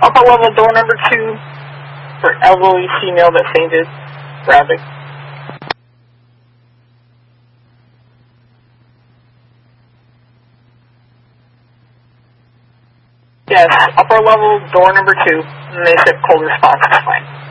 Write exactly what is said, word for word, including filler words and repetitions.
Upper level door number two for elderly female that fainted. Bradley. Yes, upper level door number two. And they said cold response is fine.